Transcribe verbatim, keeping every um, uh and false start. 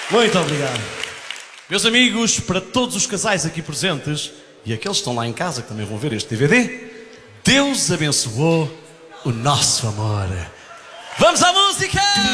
Muito obrigado. Meus amigos, para todos os casais aqui presentes e aqueles que estão lá em casa que também vão ver este D V D, Deus abençoou o nosso amor. Vamos à música!